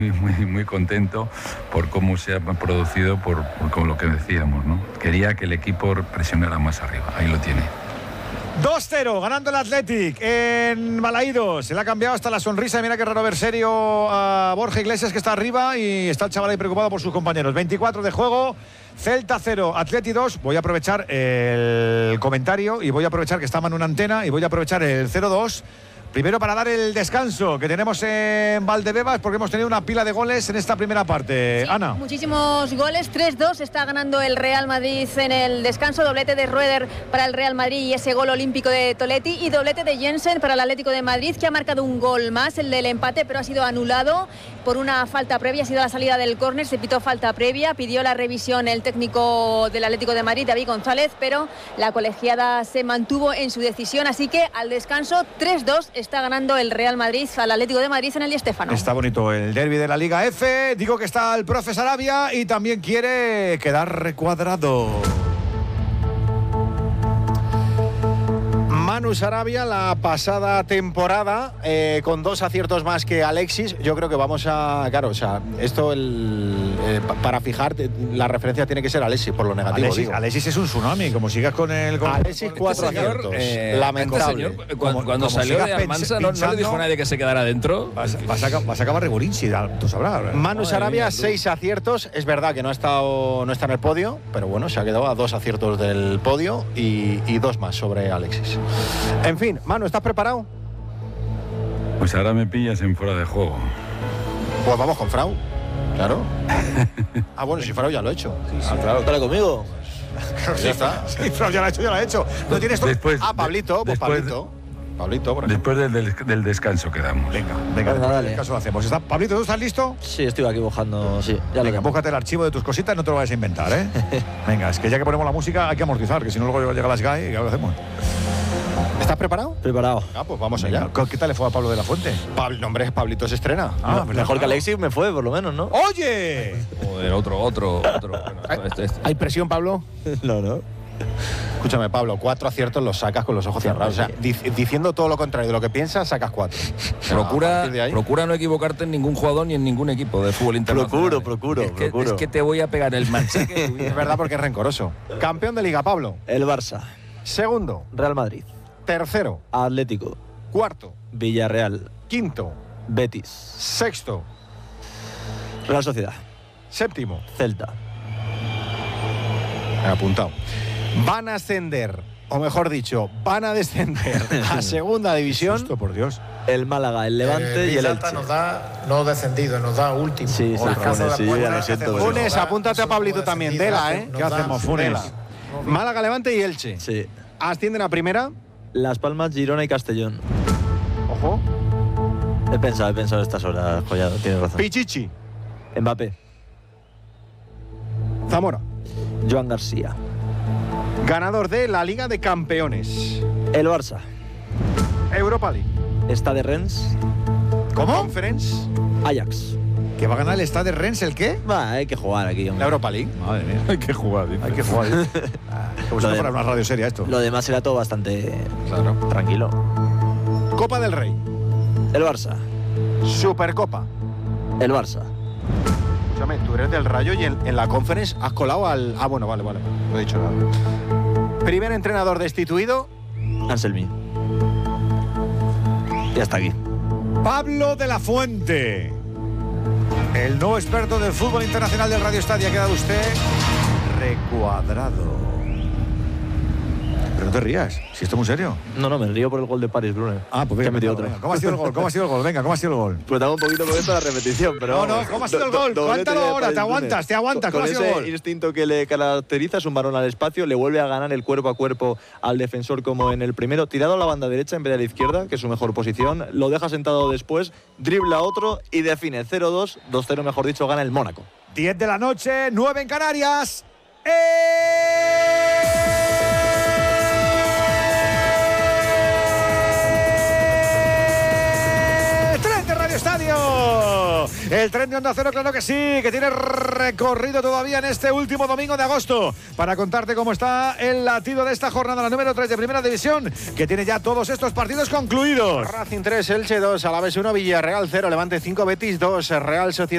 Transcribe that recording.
muy contento por cómo se ha producido, por lo que decíamos, ¿no? Quería que el equipo presionara más arriba. Ahí lo tiene. 2-0, ganando el Athletic en Balaídos. Se le ha cambiado hasta la sonrisa. Mira qué raro ver serio a Borja Iglesias, que está arriba, y está el chaval ahí preocupado por sus compañeros. 24 de juego, Celta 0, Athletic 2. Voy a aprovechar el comentario y voy a aprovechar que está Manu en antena y voy a aprovechar el 0-2. Primero para dar el descanso que tenemos en Valdebebas, porque hemos tenido una pila de goles en esta primera parte. Sí, Ana. Muchísimos goles, 3-2 está ganando el Real Madrid en el descanso, doblete de Rueder para el Real Madrid y ese gol olímpico de Toletti, y doblete de Jensen para el Atlético de Madrid, que ha marcado un gol más, el del empate, pero ha sido anulado por una falta previa, ha sido la salida del córner, se pitó falta previa, pidió la revisión el técnico del Atlético de Madrid, David González, pero la colegiada se mantuvo en su decisión, así que al descanso 3-2 está ganando el Real Madrid al Atlético de Madrid en el Di Stéfano. Está bonito el derbi de la Liga F. Digo que está el profe Sarabia y también quiere quedar recuadrado. Manu Sarabia la pasada temporada con 2 aciertos más que Alexis. Yo creo que vamos a... Claro, o sea, esto para fijar la referencia tiene que ser Alexis por lo negativo. Alexis es un tsunami, como sigas con el... Alexis 4 aciertos. Lamentable. Este señor, cuando salió de Almansa no le dijo a nadie que se quedara dentro. Vas a acabar Regurinchi, tú sabrás. Manu Sarabia 6 aciertos. Es verdad que no está en el podio, pero bueno, se ha quedado a 2 aciertos del podio y 2 más sobre Alexis. En fin, Manu, ¿estás preparado? Pues ahora me pillas en fuera de juego. Pues vamos con Frau. Claro. Bueno, si Frau ya lo ha hecho. Sí. Claro, espera conmigo. Ya está. Sí, Frau ya lo ha hecho. No tienes Pablito, pues Pablito. Pablito, por después del descanso que damos. Venga, dale. ¿Qué caso hacemos? Pablito, ¿tú estás listo? Sí, estoy aquí bajando. Sí, ya venga, búscate el archivo de tus cositas y no te lo vayas a inventar, ¿eh? Venga, es que ya que ponemos la música hay que amortizar, que si no luego llega la SGAE y ¿qué hacemos? ¿Estás preparado? Preparado. Pues vamos allá. ¿Qué tal le fue a Pablo de la Fuente? Pablo, hombre, Pablito se estrena. Mejor que Alexis me fue, por lo menos, ¿no? ¡Oye! Joder, otro. Bueno, ¿Hay presión, Pablo? No. Escúchame, Pablo, 4 aciertos los sacas con los ojos cerrados. O sea, diciendo todo lo contrario de lo que piensas, sacas 4. Procura no equivocarte en ningún jugador ni en ningún equipo de fútbol internacional. Procuro. Es que te voy a pegar el machaque. Es verdad, porque es rencoroso. Campeón de Liga, Pablo. El Barça. Segundo. Real Madrid. Tercero. Atlético. Cuarto. Villarreal. Quinto. Betis. Sexto. Real Sociedad. Séptimo. Celta. Apuntado. Van a ascender, o mejor dicho, van a descender a segunda división. Esto, por Dios. El Málaga, el Levante y el Elche. Nos da, no descendido, nos da último. Sí, ya lo siento. Funes, apúntate a Pablito también. Tela, ¿eh? ¿Qué hacemos, Funes? Málaga, Levante y Elche. Sí. Ascienden a primera. Las Palmas, Girona y Castellón. Ojo. He pensado a estas horas, Collado, tienes razón. Pichichi. Mbappé. Zamora. Joan García. Ganador de la Liga de Campeones. El Barça. Europa League. Stade Rennes. ¿Cómo? Conference. Ajax. ¿Que va a ganar el Stade Rennes el qué? Hay que jugar aquí, hombre. La Europa League. Madre mía. Hay que jugar, dice. Hay que jugar. Como si no fuera una radio seria esto. Lo demás era todo bastante tranquilo. Copa del Rey. El Barça. Supercopa. El Barça. Escúchame, tú eres del Rayo y en la Conference has colado al... bueno, vale. No he dicho nada. Primer entrenador destituido. Anselmi. Y hasta aquí. Pablo de la Fuente. El nuevo experto del fútbol internacional del Radio Estadio. Ha quedado usted recuadrado. Pero no te rías, si esto es muy serio. No, me río por el gol de Paris Brunner. Pues venga, metió otro. ¿Cómo ha sido el gol? ¿Cómo ha sido el gol? Venga, ¿cómo ha sido el gol? Pues te hago un poquito con esto la repetición, pero... No, ¿cómo ha sido el gol? Cuéntalo ahora, te aguantas. ¿Cómo ha sido el gol? Con ese instinto que le caracteriza, es un balón al espacio, le vuelve a ganar el cuerpo a cuerpo al defensor como en el primero, tirado a la banda derecha en vez de a la izquierda, que es su mejor posición, lo deja sentado después, dribla a otro y define 0-2, 2-0 mejor dicho, gana el Mónaco. 10 de la noche, 9 en Canarias. Estadio. El tren de Onda Cero, claro que sí, que tiene recorrido todavía en este último domingo de agosto para contarte cómo está el latido de esta jornada, la número 3 de Primera División, que tiene ya todos estos partidos concluidos. Racing 3, Elche 2, Alavés 1, Villarreal 0, Levante 5, Betis 2, Real Sociedad